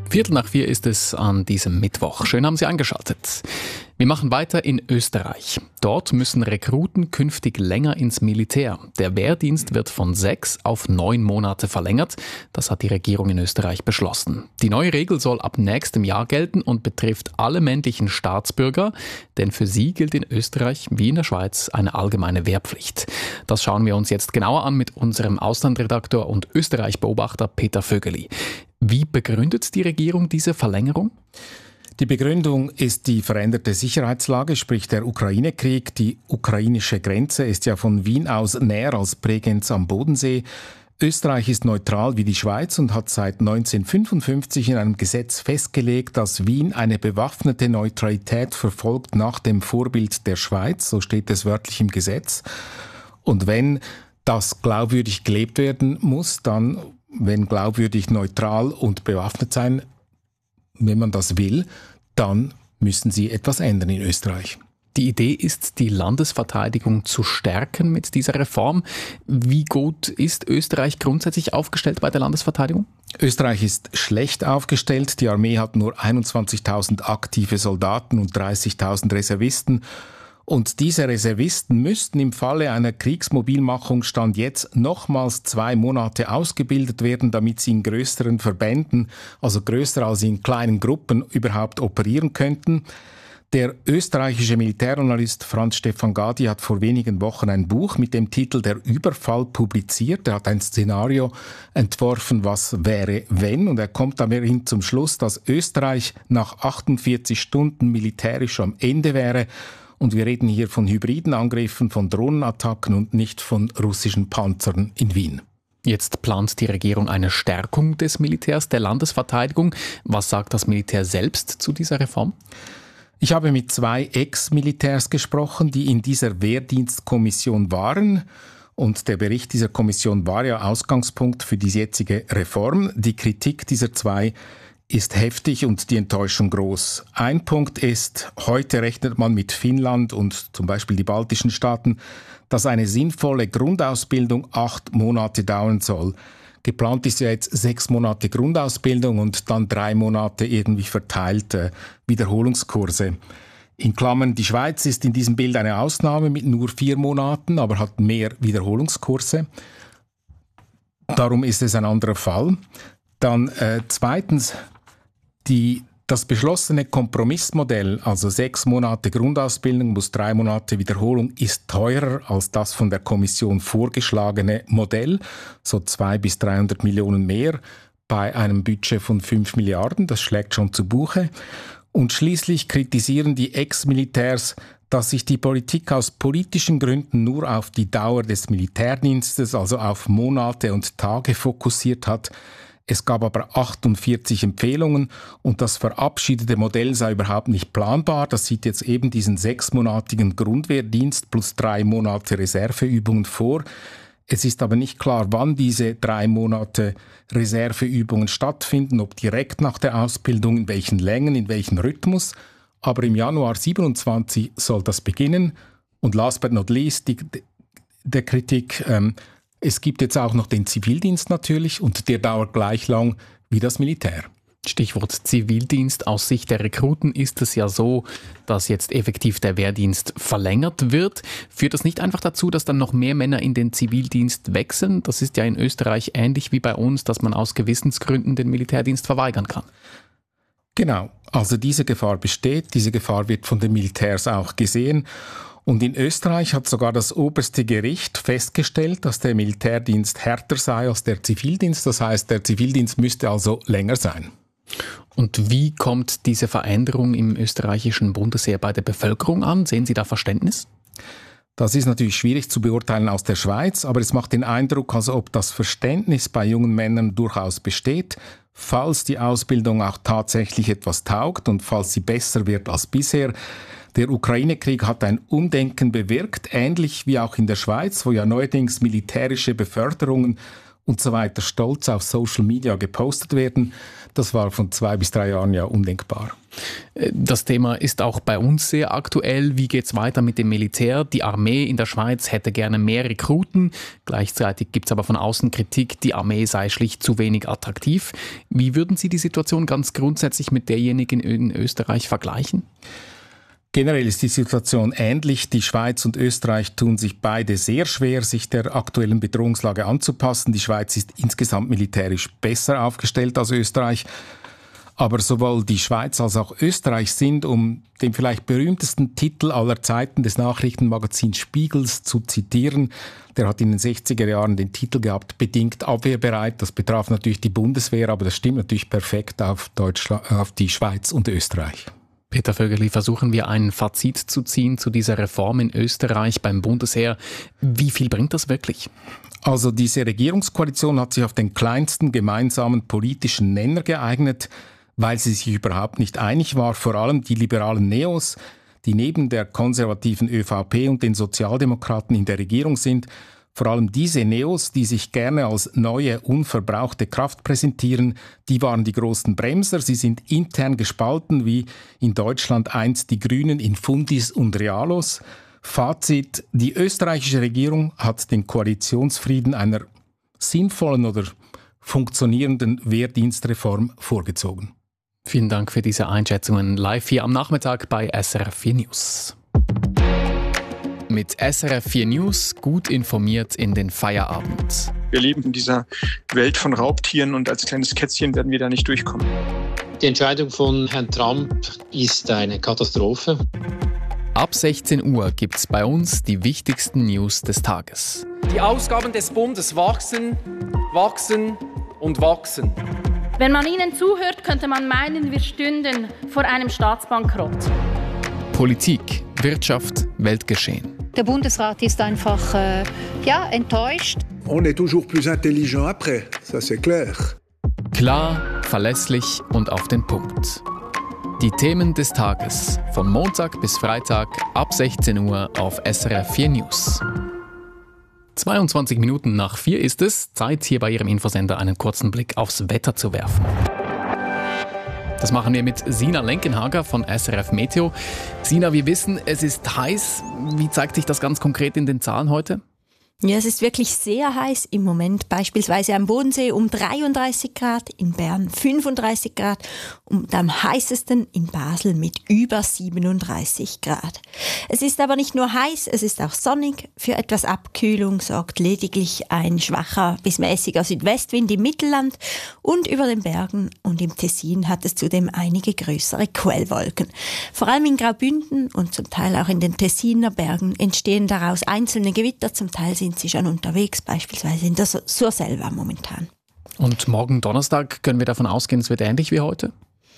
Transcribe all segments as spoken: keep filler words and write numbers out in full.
Viertel nach vier ist es an diesem Mittwoch. Schön haben Sie eingeschaltet. Wir machen weiter in Österreich. Dort müssen Rekruten künftig länger ins Militär. Der Wehrdienst wird von sechs auf neun Monate verlängert. Das hat die Regierung in Österreich beschlossen. Die neue Regel soll ab nächstem Jahr gelten und betrifft alle männlichen Staatsbürger, denn für sie gilt in Österreich wie in der Schweiz eine allgemeine Wehrpflicht. Das schauen wir uns jetzt genauer an mit unserem Auslandredaktor und Österreich-Beobachter Peter Vögeli. Wie begründet die Regierung diese Verlängerung? Die Begründung ist die veränderte Sicherheitslage, sprich der Ukraine-Krieg. Die ukrainische Grenze ist ja von Wien aus näher als Bregenz am Bodensee. Österreich ist neutral wie die Schweiz und hat seit neunzehnhundertfünfundfünfzig in einem Gesetz festgelegt, dass Wien eine bewaffnete Neutralität verfolgt nach dem Vorbild der Schweiz. So steht es wörtlich im Gesetz. Und wenn das glaubwürdig gelebt werden muss, dann, wenn glaubwürdig neutral und bewaffnet sein, wenn man das will, dann müssen sie etwas ändern in Österreich. Die Idee ist, die Landesverteidigung zu stärken mit dieser Reform. Wie gut ist Österreich grundsätzlich aufgestellt bei der Landesverteidigung? Österreich ist schlecht aufgestellt. Die Armee hat nur einundzwanzigtausend aktive Soldaten und dreißigtausend Reservisten. Und diese Reservisten müssten im Falle einer Kriegsmobilmachung Stand jetzt nochmals zwei Monate ausgebildet werden, damit sie in größeren Verbänden, also größer als in kleinen Gruppen, überhaupt operieren könnten. Der österreichische Militäranalyst Franz Stefan Gadi hat vor wenigen Wochen ein Buch mit dem Titel Der Überfall publiziert. Er hat ein Szenario entworfen, was wäre, wenn. Und er kommt immerhin zum Schluss, dass Österreich nach achtundvierzig Stunden militärisch am Ende wäre. Und wir reden hier von hybriden Angriffen, von Drohnenattacken und nicht von russischen Panzern in Wien. Jetzt plant die Regierung eine Stärkung des Militärs, der Landesverteidigung. Was sagt das Militär selbst zu dieser Reform? Ich habe mit zwei Ex-Militärs gesprochen, die in dieser Wehrdienstkommission waren. Und der Bericht dieser Kommission war ja Ausgangspunkt für die jetzige Reform. Die Kritik dieser zwei ist heftig und die Enttäuschung groß. Ein Punkt ist, heute rechnet man mit Finnland und zum Beispiel die baltischen Staaten, dass eine sinnvolle Grundausbildung acht Monate dauern soll. Geplant ist ja jetzt sechs Monate Grundausbildung und dann drei Monate irgendwie verteilte Wiederholungskurse. In Klammern, die Schweiz ist in diesem Bild eine Ausnahme mit nur vier Monaten, aber hat mehr Wiederholungskurse. Darum ist es ein anderer Fall. Dann äh, zweitens, die, das beschlossene Kompromissmodell, also sechs Monate Grundausbildung plus drei Monate Wiederholung, ist teurer als das von der Kommission vorgeschlagene Modell, so zweihundert bis dreihundert Millionen mehr bei einem Budget von fünf Milliarden, das schlägt schon zu Buche. Und schließlich kritisieren die Ex-Militärs, dass sich die Politik aus politischen Gründen nur auf die Dauer des Militärdienstes, also auf Monate und Tage fokussiert hat. Es gab aber achtundvierzig Empfehlungen und das verabschiedete Modell sei überhaupt nicht planbar. Das sieht jetzt eben diesen sechsmonatigen Grundwehrdienst plus drei Monate Reserveübungen vor. Es ist aber nicht klar, wann diese drei Monate Reserveübungen stattfinden, ob direkt nach der Ausbildung, in welchen Längen, in welchem Rhythmus. Aber im Januar siebenundzwanzig soll das beginnen. Und last but not least, die, der Kritik, ähm, es gibt jetzt auch noch den Zivildienst natürlich und der dauert gleich lang wie das Militär. Stichwort Zivildienst. Aus Sicht der Rekruten ist es ja so, dass jetzt effektiv der Wehrdienst verlängert wird. Führt das nicht einfach dazu, dass dann noch mehr Männer in den Zivildienst wechseln? Das ist ja in Österreich ähnlich wie bei uns, dass man aus Gewissensgründen den Militärdienst verweigern kann. Genau, also diese Gefahr besteht. Diese Gefahr wird von den Militärs auch gesehen. Und in Österreich hat sogar das oberste Gericht festgestellt, dass der Militärdienst härter sei als der Zivildienst. Das heißt, der Zivildienst müsste also länger sein. Und wie kommt diese Veränderung im österreichischen Bundesheer bei der Bevölkerung an? Sehen Sie da Verständnis? Das ist natürlich schwierig zu beurteilen aus der Schweiz, aber es macht den Eindruck, als ob das Verständnis bei jungen Männern durchaus besteht, falls die Ausbildung auch tatsächlich etwas taugt und falls sie besser wird als bisher. Der Ukraine-Krieg hat ein Umdenken bewirkt, ähnlich wie auch in der Schweiz, wo ja neuerdings militärische Beförderungen und so weiter stolz auf Social Media gepostet werden. Das war von zwei bis drei Jahren ja undenkbar. Das Thema ist auch bei uns sehr aktuell. Wie geht es weiter mit dem Militär? Die Armee in der Schweiz hätte gerne mehr Rekruten. Gleichzeitig gibt es aber von außen Kritik, die Armee sei schlicht zu wenig attraktiv. Wie würden Sie die Situation ganz grundsätzlich mit derjenigen in Österreich vergleichen? Generell ist die Situation ähnlich. Die Schweiz und Österreich tun sich beide sehr schwer, sich der aktuellen Bedrohungslage anzupassen. Die Schweiz ist insgesamt militärisch besser aufgestellt als Österreich. Aber sowohl die Schweiz als auch Österreich sind, um den vielleicht berühmtesten Titel aller Zeiten des Nachrichtenmagazins Spiegels zu zitieren, der hat in den sechziger Jahren den Titel gehabt, bedingt abwehrbereit. Das betraf natürlich die Bundeswehr, aber das stimmt natürlich perfekt auf, Deutschland, auf die Schweiz und Österreich. Peter Vögeli, versuchen wir ein Fazit zu ziehen zu dieser Reform in Österreich beim Bundesheer. Wie viel bringt das wirklich? Also diese Regierungskoalition hat sich auf den kleinsten gemeinsamen politischen Nenner geeignet, weil sie sich überhaupt nicht einig war. Vor allem die liberalen Neos, die neben der konservativen ÖVP und den Sozialdemokraten in der Regierung sind, vor allem diese Neos, die sich gerne als neue, unverbrauchte Kraft präsentieren, die waren die großen Bremser. Sie sind intern gespalten, wie in Deutschland einst die Grünen in Fundis und Realos. Fazit: Die österreichische Regierung hat den Koalitionsfrieden einer sinnvollen oder funktionierenden Wehrdienstreform vorgezogen. Vielen Dank für diese Einschätzungen live hier am Nachmittag bei S R F vier News. Mit S R F vier News gut informiert in den Feierabend. Wir leben in dieser Welt von Raubtieren und als kleines Kätzchen werden wir da nicht durchkommen. Die Entscheidung von Herrn Trump ist eine Katastrophe. Ab sechzehn Uhr gibt es bei uns die wichtigsten News des Tages. Die Ausgaben des Bundes wachsen, wachsen und wachsen. Wenn man ihnen zuhört, könnte man meinen, wir stünden vor einem Staatsbankrott. Politik, Wirtschaft, Weltgeschehen. Der Bundesrat ist einfach äh, ja, enttäuscht. On est toujours plus intelligent après, ça c'est clair. Klar, verlässlich und auf den Punkt. Die Themen des Tages von Montag bis Freitag ab sechzehn Uhr auf S R F vier News. zweiundzwanzig Minuten nach vier ist es, Zeit hier bei Ihrem Infosender einen kurzen Blick aufs Wetter zu werfen. Das machen wir mit Sina Lenkenhager von S R F Meteo. Sina, wir wissen, es ist heiß. Wie zeigt sich das ganz konkret in den Zahlen heute? Ja, es ist wirklich sehr heiß im Moment, beispielsweise am Bodensee um dreiunddreißig Grad, in Bern fünfunddreißig Grad und am heißesten in Basel mit über siebenunddreißig Grad. Es ist aber nicht nur heiß, es ist auch sonnig. Für etwas Abkühlung sorgt lediglich ein schwacher bis mäßiger Südwestwind im Mittelland und über den Bergen und im Tessin hat es zudem einige größere Quellwolken. Vor allem in Graubünden und zum Teil auch in den Tessiner Bergen entstehen daraus einzelne Gewitter, zum Teil sind sie schon unterwegs, beispielsweise in der Surselva momentan. Und morgen Donnerstag können wir davon ausgehen, es wird ähnlich wie heute?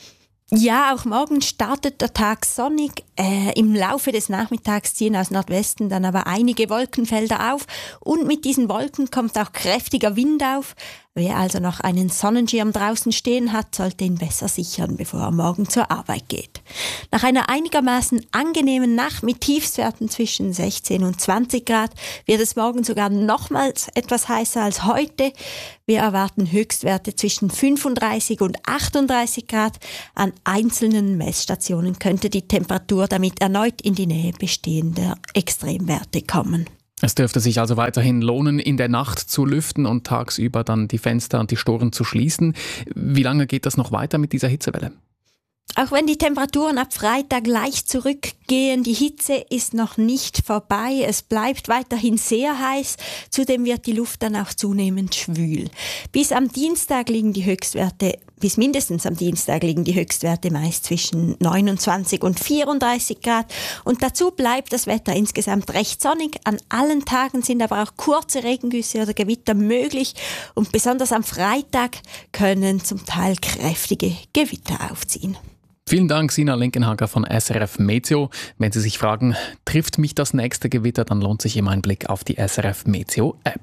Ja, auch morgen startet der Tag sonnig. Äh, Im Laufe des Nachmittags ziehen aus Nordwesten dann aber einige Wolkenfelder auf und mit diesen Wolken kommt auch kräftiger Wind auf. Wer also noch einen Sonnenschirm draußen stehen hat, sollte ihn besser sichern, bevor er morgen zur Arbeit geht. Nach einer einigermaßen angenehmen Nacht mit Tiefstwerten zwischen sechzehn und zwanzig Grad wird es morgen sogar nochmals etwas heißer als heute. Wir erwarten Höchstwerte zwischen fünfunddreißig und achtunddreißig Grad. An einzelnen Messstationen könnte die Temperatur damit erneut in die Nähe bestehender Extremwerte kommen. Es dürfte sich also weiterhin lohnen, in der Nacht zu lüften und tagsüber dann die Fenster und die Storen zu schließen. Wie lange geht das noch weiter mit dieser Hitzewelle? Auch wenn die Temperaturen ab Freitag leicht zurückgehen, die Hitze ist noch nicht vorbei. Es bleibt weiterhin sehr heiß. Zudem wird die Luft dann auch zunehmend schwül. Bis am Dienstag liegen die Höchstwerte, bis mindestens am Dienstag liegen die Höchstwerte meist zwischen neunundzwanzig und vierunddreißig Grad. Und dazu bleibt das Wetter insgesamt recht sonnig. An allen Tagen sind aber auch kurze Regengüsse oder Gewitter möglich. Und besonders am Freitag können zum Teil kräftige Gewitter aufziehen. Vielen Dank, Sina Lenkenhager von S R F Meteo. Wenn Sie sich fragen, trifft mich das nächste Gewitter, dann lohnt sich immer ein Blick auf die S R F Meteo App.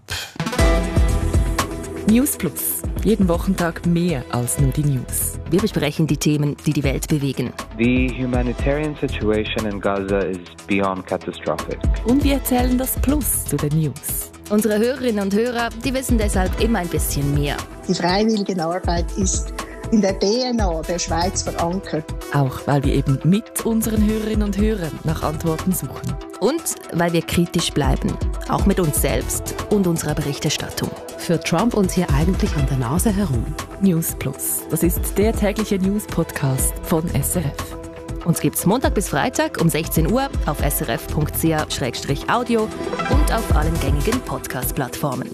News Plus. Jeden Wochentag mehr als nur die News. Wir besprechen die Themen, die die Welt bewegen. The humanitarian situation in Gaza is beyond catastrophic. Und wir erzählen das Plus zu den News. Unsere Hörerinnen und Hörer, die wissen deshalb immer ein bisschen mehr. Die Freiwilligenarbeit ist in der D N A der Schweiz verankert. Auch weil wir eben mit unseren Hörerinnen und Hörern nach Antworten suchen. Und weil wir kritisch bleiben, auch mit uns selbst und unserer Berichterstattung. Führt Trump uns hier eigentlich an der Nase herum? News Plus, das ist der tägliche News-Podcast von S R F. Uns gibt's Montag bis Freitag um sechzehn Uhr auf s r f punkt c h slash audio und auf allen gängigen Podcast-Plattformen.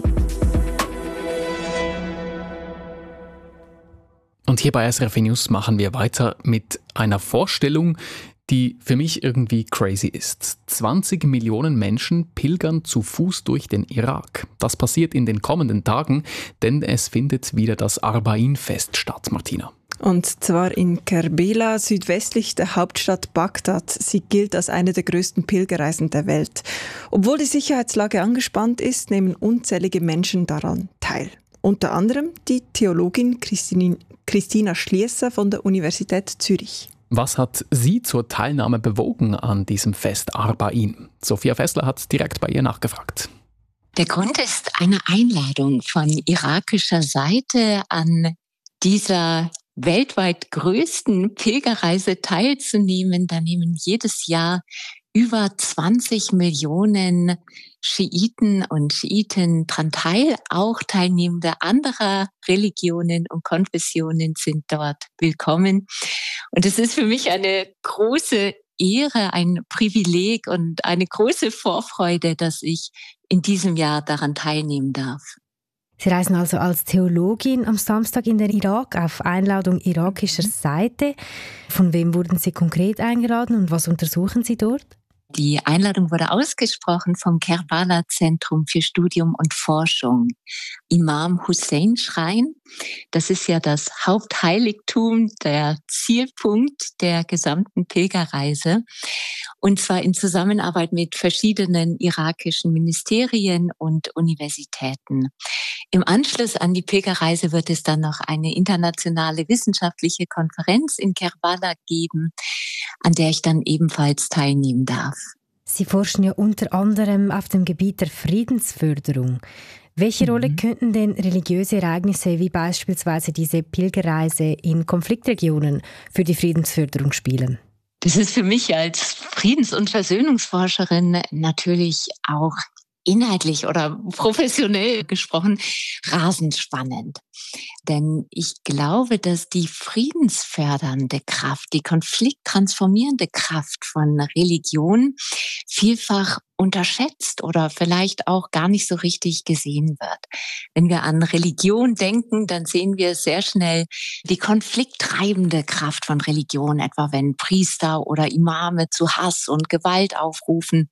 Und hier bei S R F News machen wir weiter mit einer Vorstellung, die für mich irgendwie crazy ist. zwanzig Millionen Menschen pilgern zu Fuß durch den Irak. Das passiert in den kommenden Tagen, denn es findet wieder das Arbain-Fest statt, Martina. Und zwar in Kerbela, südwestlich der Hauptstadt Bagdad. Sie gilt als eine der größten Pilgerreisen der Welt. Obwohl die Sicherheitslage angespannt ist, nehmen unzählige Menschen daran teil. Unter anderem die Theologin Christine, Christina Schließer von der Universität Zürich. Was hat sie zur Teilnahme bewogen an diesem Fest Arbain? Sophia Fessler hat direkt bei ihr nachgefragt. Der Grund ist eine Einladung von irakischer Seite an dieser weltweit größten Pilgerreise teilzunehmen. Da nehmen jedes Jahr über zwanzig Millionen Schiiten und Schiiten dran teil. Auch Teilnehmende anderer Religionen und Konfessionen sind dort willkommen. Und es ist für mich eine große Ehre, ein Privileg und eine große Vorfreude, dass ich in diesem Jahr daran teilnehmen darf. Sie reisen also als Theologin am Samstag in den Irak auf Einladung irakischer Seite. Von wem wurden Sie konkret eingeladen und was untersuchen Sie dort? Die Einladung wurde ausgesprochen vom Kerbala Zentrum für Studium und Forschung. Imam Hussein Schrein, das ist ja das Hauptheiligtum, der Zielpunkt der gesamten Pilgerreise. Und zwar in Zusammenarbeit mit verschiedenen irakischen Ministerien und Universitäten. Im Anschluss an die Pilgerreise wird es dann noch eine internationale wissenschaftliche Konferenz in Kerbala geben, an der ich dann ebenfalls teilnehmen darf. Sie forschen ja unter anderem auf dem Gebiet der Friedensförderung. Welche Rolle mhm. könnten denn religiöse Ereignisse wie beispielsweise diese Pilgerreise in Konfliktregionen für die Friedensförderung spielen? Das ist für mich als Friedens- und Versöhnungsforscherin natürlich auch inhaltlich oder professionell gesprochen rasend spannend. Denn ich glaube, dass die friedensfördernde Kraft, die konflikttransformierende Kraft von Religion vielfach unterschätzt oder vielleicht auch gar nicht so richtig gesehen wird. Wenn wir an Religion denken, dann sehen wir sehr schnell die konflikttreibende Kraft von Religion, etwa wenn Priester oder Imame zu Hass und Gewalt aufrufen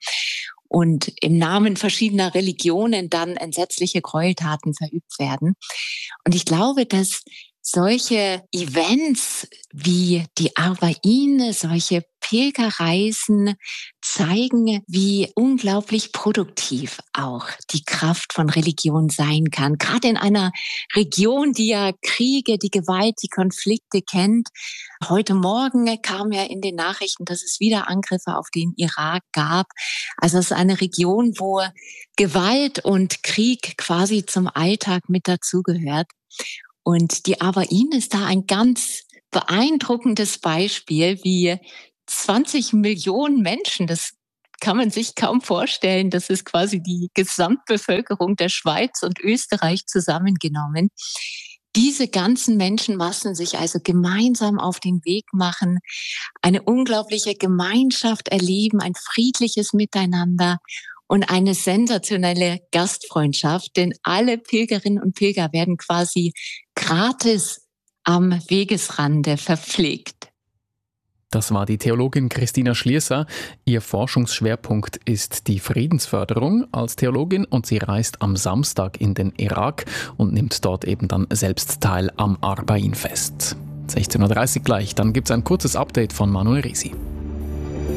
und im Namen verschiedener Religionen dann entsetzliche Gräueltaten verübt werden. Und ich glaube, dass solche Events wie die Arbaine, solche Pilgerreisen zeigen, wie unglaublich produktiv auch die Kraft von Religion sein kann. Gerade in einer Region, die ja Kriege, die Gewalt, die Konflikte kennt. Heute Morgen kam ja in den Nachrichten, dass es wieder Angriffe auf den Irak gab. Also es ist eine Region, wo Gewalt und Krieg quasi zum Alltag mit dazugehört. Und die Arbain ist da ein ganz beeindruckendes Beispiel, wie zwanzig Millionen Menschen, das kann man sich kaum vorstellen, das ist quasi die Gesamtbevölkerung der Schweiz und Österreich zusammengenommen. Diese ganzen Menschenmassen sich also gemeinsam auf den Weg machen, eine unglaubliche Gemeinschaft erleben, ein friedliches Miteinander und eine sensationelle Gastfreundschaft, denn alle Pilgerinnen und Pilger werden quasi gratis am Wegesrande verpflegt. Das war die Theologin Christina Schließer. Ihr Forschungsschwerpunkt ist die Friedensförderung als Theologin und sie reist am Samstag in den Irak und nimmt dort eben dann selbst teil am Arbain-Fest. sechzehn Uhr dreißig gleich, dann gibt es ein kurzes Update von Manuel Risi.